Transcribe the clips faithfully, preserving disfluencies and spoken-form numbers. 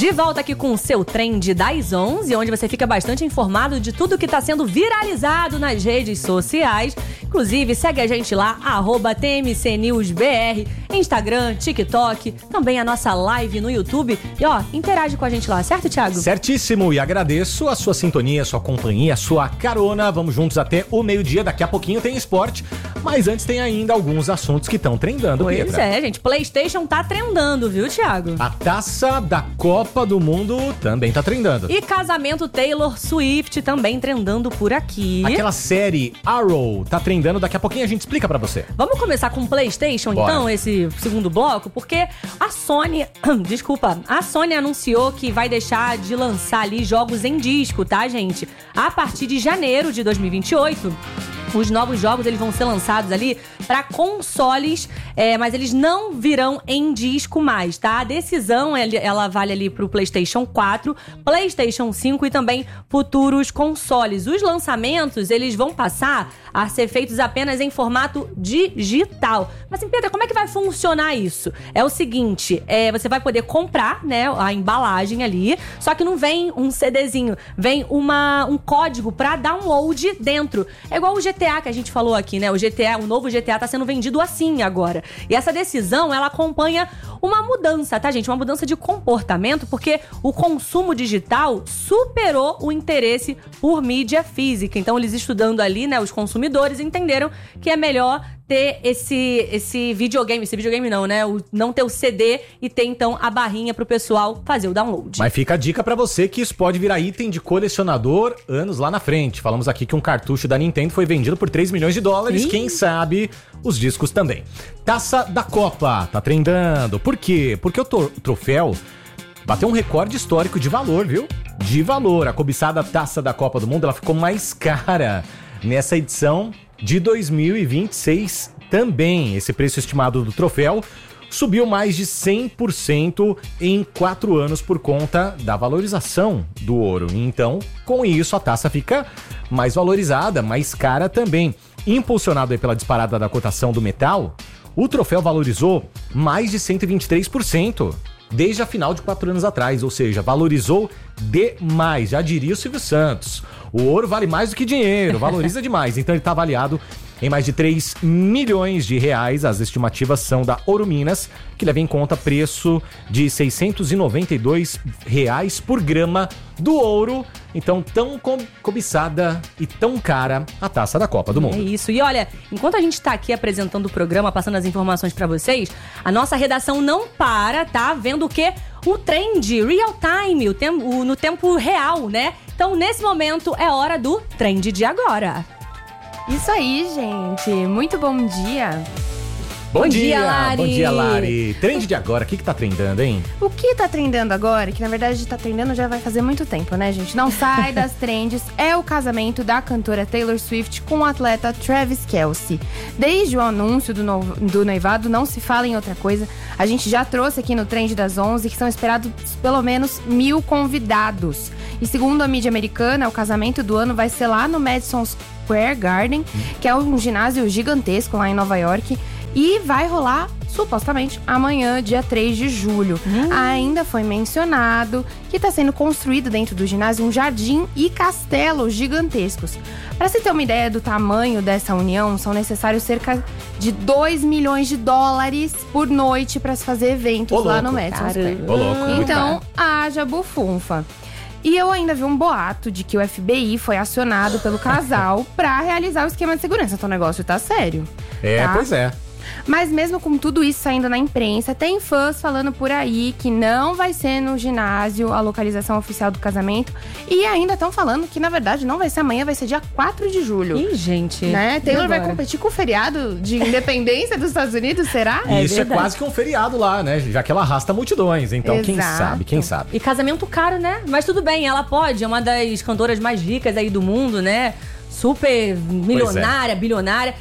De volta aqui com o seu Trend das onze, onde você fica bastante informado de tudo que está sendo viralizado nas redes sociais. Inclusive, segue a gente lá, arroba T M C News B R, Instagram, TikTok, também a nossa live no YouTube. E ó, interage com a gente lá, certo, Thiago? Certíssimo, e agradeço a sua sintonia, a sua companhia, a sua carona. Vamos juntos até o meio-dia, daqui a pouquinho tem esporte, mas antes tem ainda alguns assuntos que estão trendando, Pois Pedra. é, gente, PlayStation tá trendando, viu, Thiago? A taça da Copa do Mundo também tá trendando. E casamento Taylor Swift também trendando por aqui. Aquela série Arrow tá trendando, daqui a pouquinho a gente explica pra você. Vamos começar com o PlayStation, Bora. então, esse segundo bloco, porque a Sony, desculpa, a Sony anunciou que vai deixar de lançar ali jogos em disco, tá, gente? A partir de janeiro de dois mil e vinte e oito. Os novos jogos, eles vão ser lançados ali para consoles, é, mas eles não virão em disco mais, tá? A decisão, ela vale ali pro PlayStation quatro, PlayStation cinco e também futuros consoles. Os lançamentos, eles vão passar a ser feitos apenas em formato digital. Mas, assim, Pedro, como é que vai funcionar isso? É o seguinte, é, você vai poder comprar, né, a embalagem ali, só que não vem um CDzinho, vem uma, um código para download dentro. É igual o G T A que a gente falou aqui, né? O G T A, o novo G T A tá sendo vendido assim agora. E essa decisão, ela acompanha uma mudança, tá, gente? Uma mudança de comportamento, porque o consumo digital superou o interesse por mídia física. Então, eles estudando ali, né, os consumidores entenderam que é melhor ter esse, esse videogame, esse videogame não, né? O, não ter o C D e ter, então, a barrinha pro pessoal fazer o download. Mas fica a dica pra você que isso pode virar item de colecionador anos lá na frente. Falamos aqui que um cartucho da Nintendo foi vendido por três milhões de dólares, Ih. quem sabe os discos também. Taça da Copa, tá trendando. Por quê? Porque o to- troféu bateu um recorde histórico de valor, viu? De valor. A cobiçada Taça da Copa do Mundo, ela ficou mais cara nessa edição de dois mil e vinte e seis também. Esse preço estimado do troféu subiu mais de cem por cento em quatro anos por conta da valorização do ouro. Então, com isso, a taça fica mais valorizada, mais cara também. Impulsionado aí pela disparada da cotação do metal, o troféu valorizou mais de cento e vinte e três por cento desde a final de quatro anos atrás, ou seja, valorizou demais, já diria o Silvio Santos. O ouro vale mais do que dinheiro, valoriza demais, então ele está avaliado em mais de três milhões de reais. As estimativas são da Ouro Minas, que leva em conta preço de seiscentos e noventa e dois reais por grama do ouro. Então, tão co- cobiçada e tão cara a taça da Copa do Mundo. É isso. E olha, enquanto a gente tá aqui apresentando o programa, passando as informações pra vocês, a nossa redação não para, tá? Vendo o quê? O trend, real time, o tem- o- no tempo real, né? Então, nesse momento, é hora do trend de agora. Isso aí, gente. Muito bom dia. Bom, Bom dia, dia, Lari. Bom dia, Lari. Trend de agora, o que que tá trendando, hein? O que tá trendando agora, que na verdade tá trendando já vai fazer muito tempo, né, gente? Não sai das trends, é o casamento da cantora Taylor Swift com o atleta Travis Kelce. Desde o anúncio do, no- do noivado, não se fala em outra coisa. A gente já trouxe aqui no Trend das onze que são esperados pelo menos mil convidados. E segundo a mídia americana, o casamento do ano vai ser lá no Madison Square Garden, que é um ginásio gigantesco lá em Nova York. E vai rolar, supostamente, amanhã, dia três de julho. Hum. Ainda foi mencionado que está sendo construído dentro do ginásio um jardim e castelo gigantescos. Para você ter uma ideia do tamanho dessa união, são necessários cerca de dois milhões de dólares por noite para se fazer eventos Ô, lá louco. no Madison Square. Ô, louco. Então, haja bufunfa. E eu ainda vi um boato de que o F B I foi acionado pelo casal para realizar o esquema de segurança. Então o negócio tá sério. É, tá? pois é. Mas mesmo com tudo isso saindo na imprensa, tem fãs falando por aí que não vai ser no ginásio a localização oficial do casamento. E ainda estão falando que, na verdade, não vai ser amanhã, vai ser dia quatro de julho. Ih, gente. Né? Taylor E vai agora? competir com o feriado de independência dos Estados Unidos, será? É Isso verdade. é quase que um feriado lá, né? Já que ela arrasta multidões. Então, quem Exato. sabe, quem sabe. E casamento caro, né? Mas tudo bem, ela pode. É uma das cantoras mais ricas aí do mundo, né? Super milionária, bilionária.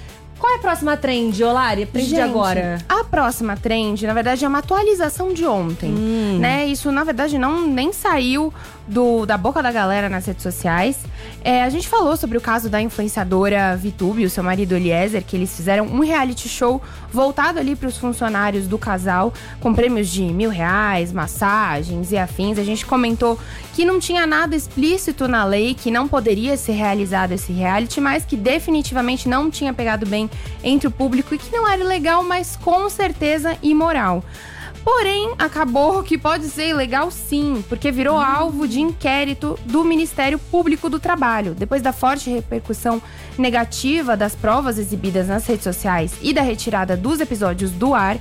Qual é a próxima trend, Olari? Trend Gente, de agora. A próxima trend, na verdade, é uma atualização de ontem. Hum. Né? Isso, na verdade, não nem saiu do, da boca da galera nas redes sociais. É, a gente falou sobre o caso da influenciadora Vitube e o seu marido Eliezer, que eles fizeram um reality show voltado ali para os funcionários do casal, com prêmios de mil reais, massagens e afins. A gente comentou que não tinha nada explícito na lei, que não poderia ser realizado esse reality, mas que definitivamente não tinha pegado bem entre o público e que não era legal, mas com certeza imoral. Porém, acabou que pode ser ilegal sim, porque virou alvo de inquérito do Ministério Público do Trabalho. Depois da forte repercussão negativa das provas exibidas nas redes sociais e da retirada dos episódios do ar,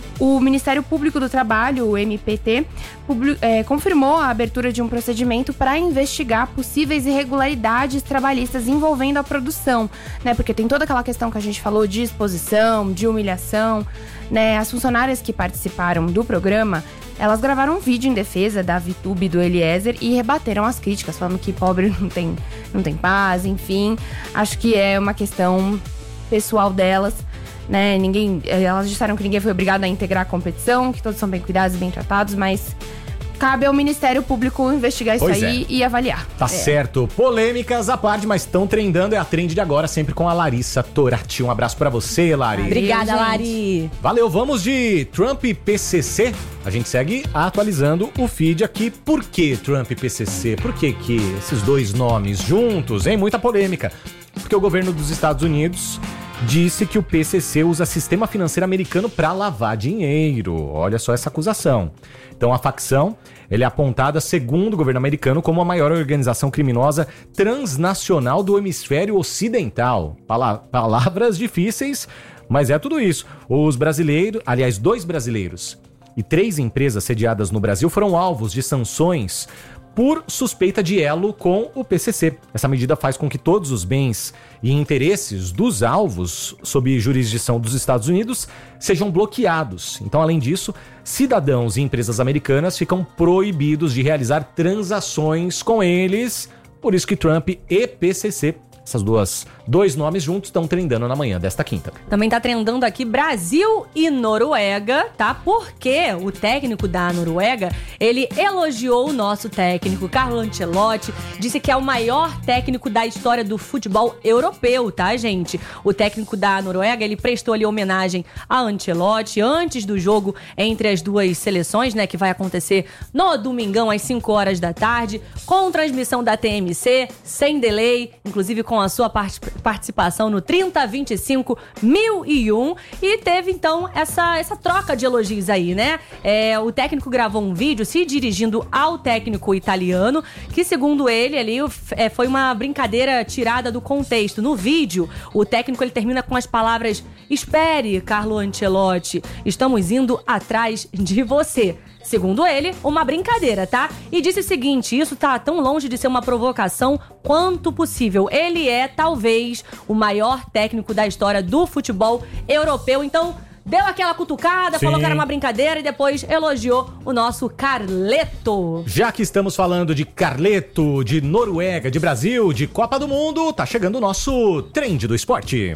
o Ministério Público do Trabalho, o M P T, publi- é, confirmou a abertura de um procedimento para investigar possíveis irregularidades trabalhistas envolvendo a produção, né? Porque tem toda aquela questão que a gente falou de exposição, de humilhação, né? As funcionárias que participaram do programa, elas gravaram um vídeo em defesa da Vitube e do Eliezer e rebateram as críticas, falando que pobre não tem, não tem paz, enfim. Acho que é uma questão pessoal delas. Né, ninguém, elas disseram que ninguém foi obrigado a integrar a competição, que todos são bem cuidados e bem tratados, mas cabe ao Ministério Público investigar Pois isso aí é. e avaliar. Tá É. certo. Polêmicas à parte, mas estão trendando. É a trend de agora, sempre com a Larissa Torati. Um abraço pra você, Lari. Obrigada, gente. Lari. Valeu, vamos de Trump e P C C. A gente segue atualizando o feed aqui. Por que Trump e P C C? Por que que esses dois nomes juntos, hein? Muita polêmica. Porque o governo dos Estados Unidos disse que o P C C usa sistema financeiro americano para lavar dinheiro. Olha só essa acusação. Então a facção, ele é apontada, segundo o governo americano, como a maior organização criminosa transnacional do hemisfério ocidental. Pala- palavras difíceis, mas é tudo isso. Os brasileiros, aliás, dois brasileiros e três empresas sediadas no Brasil foram alvos de sanções por suspeita de elo com o P C C. Essa medida faz com que todos os bens e interesses dos alvos sob jurisdição dos Estados Unidos sejam bloqueados. Então, além disso, cidadãos e empresas americanas ficam proibidos de realizar transações com eles. Por isso que Trump e P C C, essas duas, dois nomes juntos, estão trendando na manhã desta quinta. Também tá trendando aqui Brasil e Noruega, tá? Porque o técnico da Noruega, ele elogiou o nosso técnico, Carlo Ancelotti, disse que é o maior técnico da história do futebol europeu, tá, gente? O técnico da Noruega, ele prestou ali homenagem a Ancelotti antes do jogo entre as duas seleções, né, que vai acontecer no domingão às cinco horas da tarde, com transmissão da T M C, sem delay, inclusive com a sua part- participação no trinta, vinte e cinco, mil e um, e teve então essa, essa troca de elogios aí, né? É, o técnico gravou um vídeo se dirigindo ao técnico italiano, que segundo ele ali é, foi uma brincadeira tirada do contexto. No vídeo, o técnico ele termina com as palavras: "Espere, Carlo Ancelotti, estamos indo atrás de você." Segundo ele, uma brincadeira, tá? E disse o seguinte: isso tá tão longe de ser uma provocação quanto possível. Ele é, talvez, o maior técnico da história do futebol europeu. Então, deu aquela cutucada, Sim. falou que era uma brincadeira e depois elogiou o nosso Carleto. Já que estamos falando de Carleto, de Noruega, de Brasil, de Copa do Mundo, tá chegando o nosso Trend do Esporte.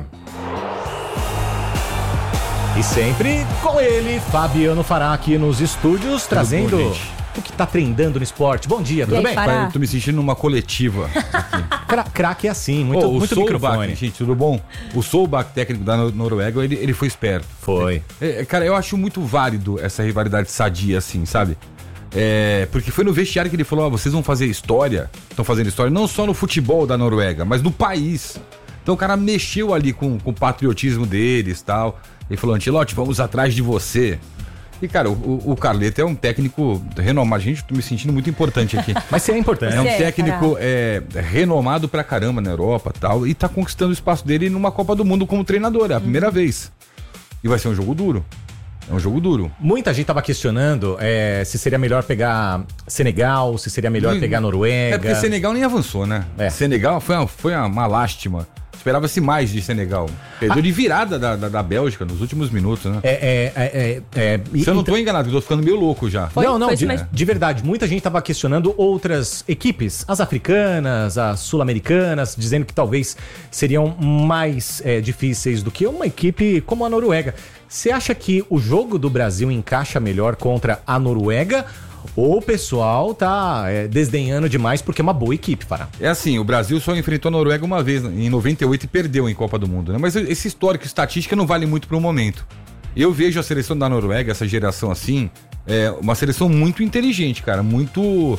E sempre com ele, Fabiano Fará, aqui nos estúdios, trazendo bom, gente? o que tá trendando no esporte. Bom dia, tudo aí, bem? Fará? Pai, eu tô me sentindo numa coletiva. Cra craque é assim, muito, Ô, o muito Solbakken, microfone. gente, tudo bom? O Solbakken, técnico da Nor- Noruega, ele, ele foi esperto. Foi. É, é, cara, eu acho muito válido essa rivalidade sadia, assim, sabe? É, porque foi no vestiário que ele falou: ó, vocês vão fazer história, estão fazendo história não só no futebol da Noruega, mas no país. Então o cara mexeu ali com, com o patriotismo deles e tal. Ele falou: Ancelotti, vamos atrás de você. E, cara, o, o Carleto é um técnico renomado. Gente, tô me sentindo muito importante aqui. Mas é importante. É um É, técnico é, renomado pra caramba na Europa e tal. E tá conquistando o espaço dele numa Copa do Mundo como treinador. É a primeira vez. E vai ser um jogo duro. É um jogo duro. Muita gente tava questionando é, se seria melhor pegar Senegal, se seria melhor Hum, pegar Noruega. É porque Senegal nem avançou, né? É. Senegal foi uma, foi uma, uma lástima. Esperava-se mais de Senegal. Perdeu ah. de virada da, da, da Bélgica nos últimos minutos, né? É, é, é, é, Se eu não tô enganado, eu tô ficando meio louco já. Foi, não, não, foi de, mais... de verdade. Muita gente tava questionando outras equipes, as africanas, as sul-americanas, dizendo que talvez seriam mais é, difíceis do que uma equipe como a Noruega. Você acha que o jogo do Brasil encaixa melhor contra a Noruega? Ou o pessoal tá é, desdenhando demais porque é uma boa equipe, Fará? É assim, o Brasil só enfrentou a Noruega uma vez, em noventa e oito, e perdeu em Copa do Mundo, né? Mas esse histórico, estatística não vale muito pro momento. Eu vejo a seleção da Noruega, essa geração assim, é uma seleção muito inteligente, cara, muito...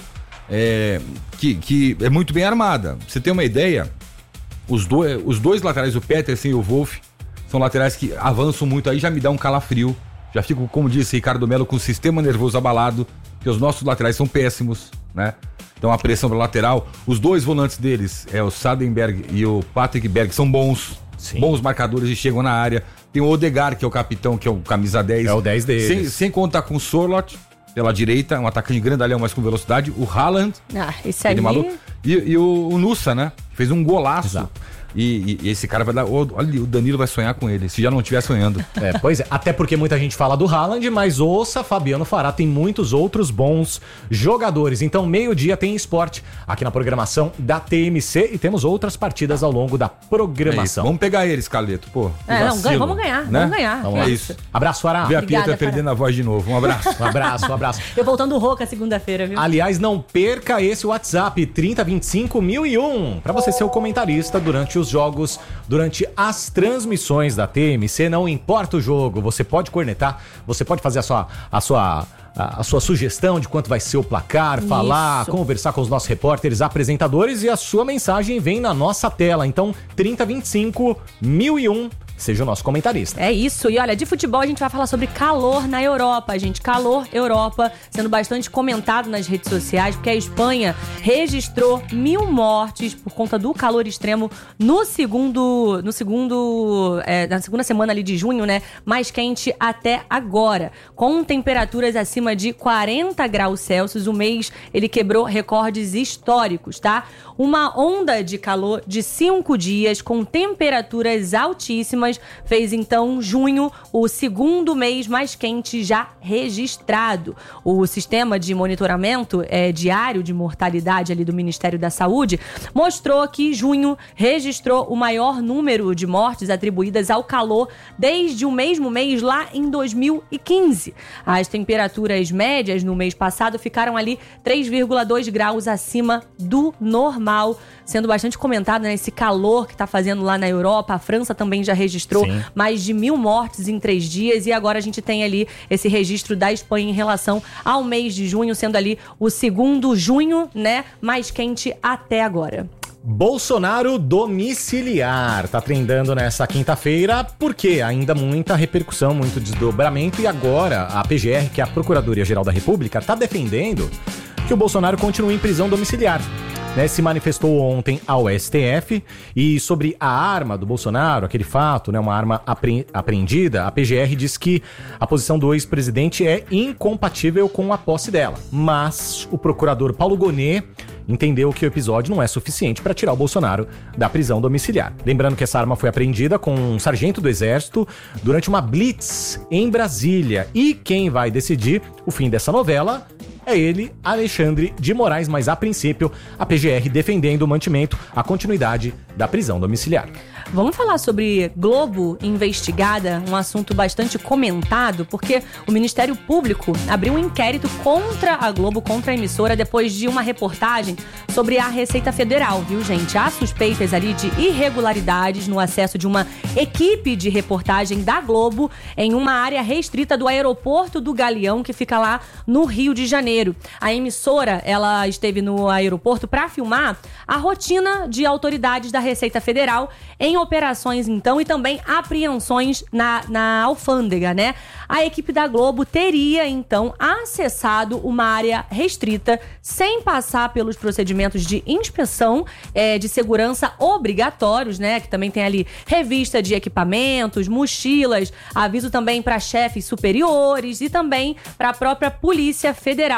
É, que, que é muito bem armada. Pra você ter uma ideia, os, do, os dois laterais, o Petersen e o Wolff, são laterais que avançam muito, aí já me dá um calafrio. Já fico, como disse Ricardo Melo, com o sistema nervoso abalado, porque os nossos laterais são péssimos, né? Então a pressão para lateral, os dois volantes deles, é o Sadenberg e o Patrick Berg, são bons, Sim. bons marcadores e chegam na área. Tem o Odegaard, que é o capitão, que é o camisa dez. É o dez deles. Sem, sem contar com o Sorloth, pela direita, um atacante grandalhão, mas com velocidade. O Haaland, ah, esse aí... maluco. E, e o, o Nusa, né? Fez um golaço. Exato. E, e esse cara vai dar... Olha, o Danilo vai sonhar com ele, se já não estiver sonhando. É, pois é. Até porque muita gente fala do Haaland, mas ouça, Fabiano Fará, tem muitos outros bons jogadores. Então, meio-dia tem esporte aqui na programação da T M C e temos outras partidas ao longo da programação. É vamos pegar eles, Carleto, pô. É, não, ganha, vamos ganhar, né? vamos ganhar. Vamos lá. É isso. Abraço, Fará. Vê a Pietra perdendo a voz de novo. Um abraço. Um abraço, um abraço. Eu voltando rouca segunda-feira, viu? Aliás, não perca esse WhatsApp trinta vinte e cinco mil e um para você ser o comentarista durante os jogos, durante as transmissões da T M C, não importa o jogo, você pode cornetar, você pode fazer a sua, a sua, a, a sua sugestão de quanto vai ser o placar, Isso. falar, conversar com os nossos repórteres, apresentadores, e a sua mensagem vem na nossa tela. Então, trinta vinte e cinco mil e um, seja o nosso comentarista. É isso. E olha, de futebol a gente vai falar sobre calor na Europa, gente. Calor Europa, sendo bastante comentado nas redes sociais, porque a Espanha registrou mil mortes por conta do calor extremo no segundo, no segundo, é, na segunda semana ali de junho, né? Mais quente até agora. Com temperaturas acima de quarenta graus Celsius, o mês ele quebrou recordes históricos, tá? Uma onda de calor de cinco dias com temperaturas altíssimas fez então junho o segundo mês mais quente já registrado. O sistema de monitoramento é, diário de mortalidade ali do Ministério da Saúde mostrou que junho registrou o maior número de mortes atribuídas ao calor desde o mesmo mês lá em dois mil e quinze. As temperaturas médias no mês passado ficaram ali três vírgula dois graus acima do normal, sendo bastante comentado, né, esse calor que está fazendo lá na Europa. A França também já registrou Sim. mais de mil mortes em três dias, e agora a gente tem ali esse registro da Espanha em relação ao mês de junho, sendo ali o segundo junho, né, mais quente até agora. Bolsonaro domiciliar, tá trendando nessa quinta-feira, porque ainda muita repercussão, muito desdobramento, e agora a P G R, que é a Procuradoria-Geral da República, tá defendendo que o Bolsonaro continue em prisão domiciliar. Né, se manifestou ontem ao S T F, e sobre a arma do Bolsonaro, aquele fato, né, uma arma apre- apreendida, a P G R diz que a posição do ex-presidente é incompatível com a posse dela. Mas o procurador Paulo Gonet entendeu que o episódio não é suficiente para tirar o Bolsonaro da prisão domiciliar. Lembrando que essa arma foi apreendida com um sargento do Exército durante uma blitz em Brasília. E quem vai decidir o fim dessa novela é ele, Alexandre de Moraes, mas a princípio a P G R defendendo o mantimento, a continuidade da prisão domiciliar. Vamos falar sobre Globo investigada, um assunto bastante comentado, porque o Ministério Público abriu um inquérito contra a Globo, contra a emissora, depois de uma reportagem sobre a Receita Federal, viu, gente? Há suspeitas ali de irregularidades no acesso de uma equipe de reportagem da Globo em uma área restrita do aeroporto do Galeão, que fica lá no Rio de Janeiro. A emissora, ela esteve no aeroporto para filmar a rotina de autoridades da Receita Federal em operações, então, e também apreensões na, na alfândega, né? A equipe da Globo teria, então, acessado uma área restrita sem passar pelos procedimentos de inspeção é, de segurança obrigatórios, né? Que também tem ali revista de equipamentos, mochilas, aviso também para chefes superiores e também para a própria Polícia Federal.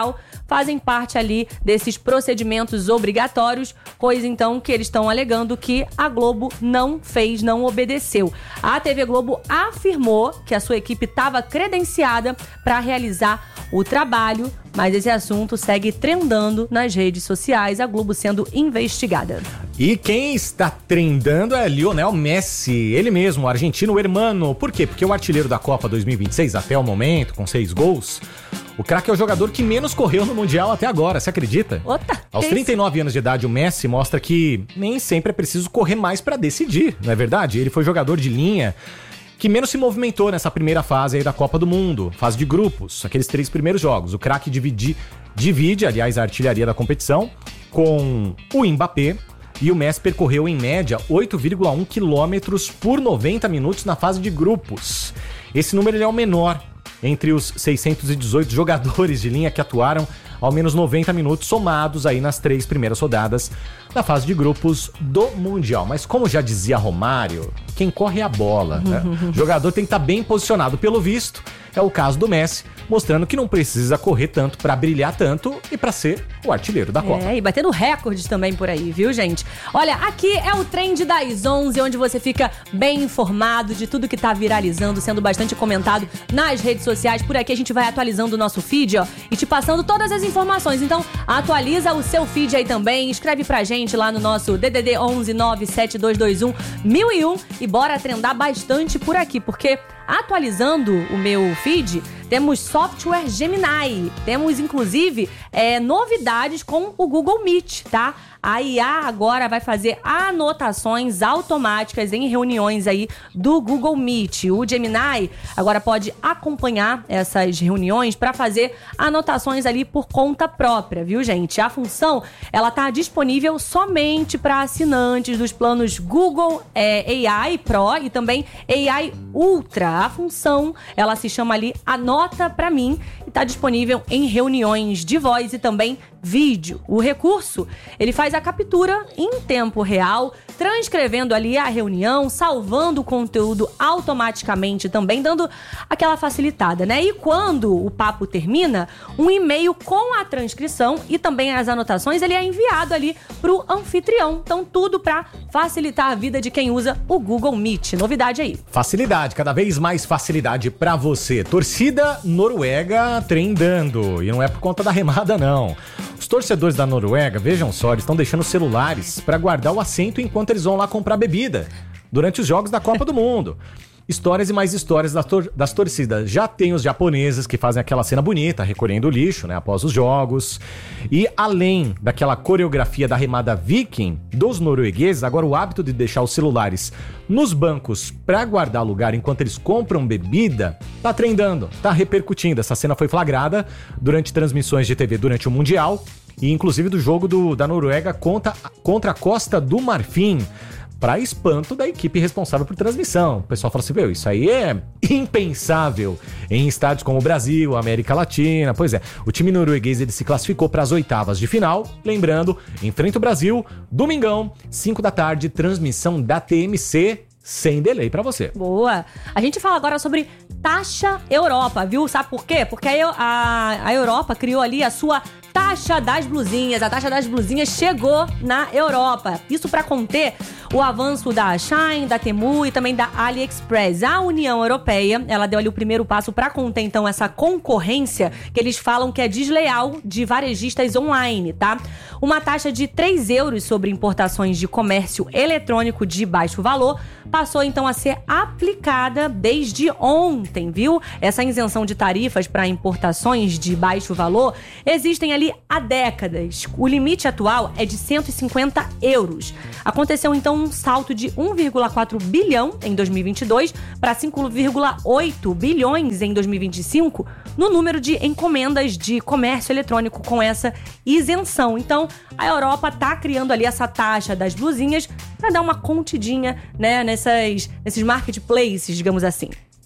Mundial fazem parte ali desses procedimentos obrigatórios, coisa então que eles estão alegando que a Globo não fez, não obedeceu. A T V Globo afirmou que a sua equipe estava credenciada para realizar o trabalho, mas esse assunto segue trendando nas redes sociais, a Globo sendo investigada. E quem está trendando é Lionel Messi, ele mesmo, o argentino hermano. Por quê? Porque o artilheiro da Copa dois mil e vinte e seis, até o momento, com seis gols, o craque é o jogador que menos correu no Mundial até agora, você acredita? Ota, Aos trinta e nove anos de idade, o Messi mostra que nem sempre é preciso correr mais para decidir, não é verdade? Ele foi jogador de linha que menos se movimentou nessa primeira fase aí da Copa do Mundo, fase de grupos, aqueles três primeiros jogos. O craque divide, divide, aliás, a artilharia da competição com o Mbappé, e o Messi percorreu em média oito vírgula um quilômetros por noventa minutos na fase de grupos. Esse número ele é o menor entre os seiscentos e dezoito jogadores de linha que atuaram ao menos noventa minutos somados aí nas três primeiras rodadas da fase de grupos do Mundial. Mas como já dizia Romário, quem corre é a bola, né? O jogador tem que estar bem posicionado. Pelo visto, é o caso do Messi, mostrando que não precisa correr tanto para brilhar tanto e para ser o artilheiro da Copa. É, e batendo recordes também por aí, viu, gente? Olha, aqui é o Trend das onze, onde você fica bem informado de tudo que tá viralizando, sendo bastante comentado nas redes sociais. Por aqui a gente vai atualizando o nosso feed, ó, e te passando todas as informações. Então, atualiza o seu feed aí também, escreve pra gente lá no nosso D D D onze nove sete dois dois um mil e um e bora trendar bastante por aqui, porque atualizando o meu feed, temos software Gemini, temos inclusive é, novidades com o Google Meet, tá? A I A agora vai fazer anotações automáticas em reuniões aí do Google Meet. O Gemini agora pode acompanhar essas reuniões para fazer anotações ali por conta própria, viu, gente? A função, ela tá disponível somente para assinantes dos planos Google é, A I Pro e também A I Ultra. A função, ela se chama ali Anota Pra Mim e tá disponível em reuniões de voz e também vídeo. O recurso, ele faz a captura em tempo real, transcrevendo ali a reunião, salvando o conteúdo automaticamente também, dando aquela facilitada, né? E quando o papo termina, um e-mail com a transcrição e também as anotações, ele é enviado ali pro anfitrião. Então, tudo para facilitar a vida de quem usa o Google Meet. Novidade aí. Facilidade, cada vez mais facilidade pra você. Torcida Noruega trendando. E não é por conta da remada, não. Os torcedores da Noruega, vejam só, eles estão deixando celulares para guardar o assento enquanto eles vão lá comprar bebida durante os jogos da Copa do Mundo. Histórias e mais histórias das, tor- das torcidas. Já tem os japoneses que fazem aquela cena bonita, recolhendo o lixo, né, após os jogos. E além daquela coreografia da remada viking dos noruegueses, agora o hábito de deixar os celulares nos bancos para guardar lugar enquanto eles compram bebida, tá trendando, tá repercutindo. Essa cena foi flagrada durante transmissões de T V durante o Mundial e inclusive do jogo do, da Noruega contra, contra a Costa do Marfim, para espanto da equipe responsável por transmissão. O pessoal fala assim, meu, isso aí é impensável em estádios como o Brasil, América Latina. Pois é, o time norueguês ele se classificou para as oitavas de final. Lembrando, enfrenta o Brasil, domingão, cinco da tarde, transmissão da T M C, sem delay para você. Boa! A gente fala agora sobre taxa Europa, viu? Sabe por quê? Porque a, a, a Europa criou ali a sua taxa das blusinhas. A taxa das blusinhas chegou na Europa. Isso para conter o avanço da Shein, da Temu e também da AliExpress. A União Europeia, ela deu ali o primeiro passo para conter, então, essa concorrência que eles falam que é desleal de varejistas online, tá? Uma taxa de três euros sobre importações de comércio eletrônico de baixo valor passou, então, a ser aplicada desde ontem, viu? Essa isenção de tarifas para importações de baixo valor existem ali há décadas. O limite atual é de cento e cinquenta euros. Aconteceu, então, um salto de um vírgula quatro bilhão em dois mil e vinte e dois para cinco vírgula oito bilhões em dois mil e vinte e cinco no número de encomendas de comércio eletrônico com essa isenção. Então, a Europa tá criando ali essa taxa das blusinhas para dar uma contidinha, né, nessas, nesses marketplaces, digamos assim.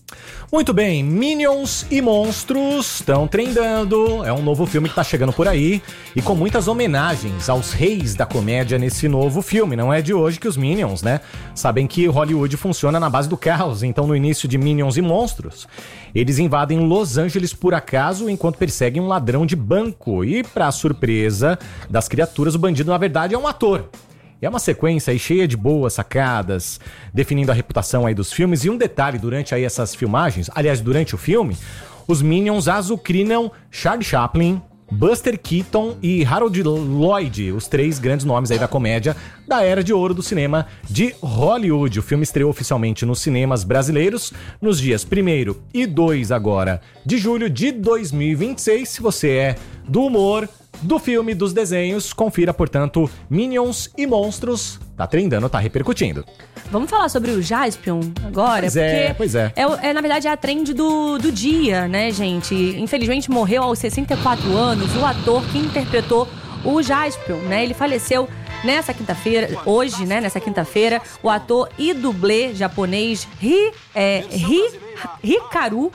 Muito bem, Minions e Monstros estão trendando. É um novo filme que tá chegando por aí e com muitas homenagens aos reis da comédia nesse novo filme. Não é de hoje que os Minions, né, sabem que Hollywood funciona na base do caos. Então, no início de Minions e Monstros, eles invadem Los Angeles por acaso enquanto perseguem um ladrão de banco. E, pra surpresa das criaturas, o bandido, na verdade, é um ator. É uma sequência aí cheia de boas sacadas, definindo a reputação aí dos filmes. E um detalhe, durante aí essas filmagens, aliás, durante o filme, os Minions azucrinam Charlie Chaplin, Buster Keaton e Harold Lloyd, os três grandes nomes aí da comédia da era de ouro do cinema de Hollywood. O filme estreou oficialmente nos cinemas brasileiros nos dias primeiro e dois agora de julho de dois mil e vinte e seis. Se você é do humor, do filme, dos desenhos, confira, portanto, Minions e Monstros. Tá trendando, tá repercutindo. Vamos falar sobre o Jaspion agora? Pois é, pois é. É, é, na verdade, é a trend do, do dia, né, gente? Infelizmente, morreu aos sessenta e quatro anos o ator que interpretou o Jaspion, né? Ele faleceu nessa quinta-feira, hoje, né, nessa quinta-feira, o ator e dublê japonês Hi, é, Hi, Hikaru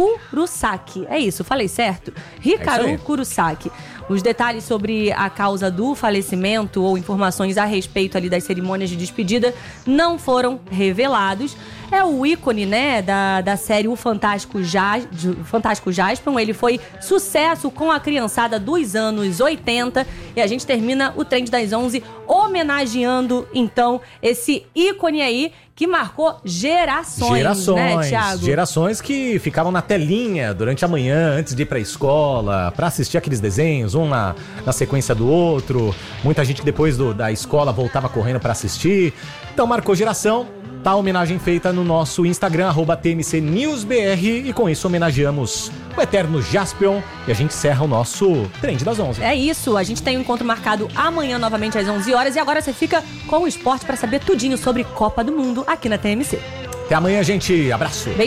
Kurosaki. É isso, falei certo? Hikaru é Kurosaki. Os detalhes sobre a causa do falecimento ou informações a respeito ali das cerimônias de despedida não foram revelados. É o ícone, né, da, da série O Fantástico, Jas, Fantástico Jaspion. Ele foi sucesso com a criançada dos anos oitenta. E a gente termina o Trend das onze homenageando, então, esse ícone aí que marcou gerações, gerações, né, Thiago? Gerações que ficavam na telinha durante a manhã, antes de ir pra escola, pra assistir aqueles desenhos, um na, na sequência do outro. Muita gente que depois do, da escola voltava correndo pra assistir. Então marcou geração. Tá a homenagem feita no nosso Instagram, arroba T M C News B R. E com isso homenageamos o eterno Jaspion. E a gente encerra o nosso Trend das onze. É isso, a gente tem um encontro marcado amanhã novamente às onze horas. E agora você fica com o esporte pra saber tudinho sobre Copa do Mundo aqui na T M C. Até amanhã, gente. Abraço. Beijo.